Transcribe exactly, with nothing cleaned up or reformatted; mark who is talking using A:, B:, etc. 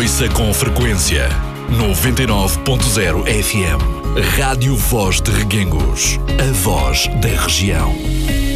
A: Ouça com frequência noventa e nove ponto zero F M. Rádio Voz de Reguengos. A voz da região.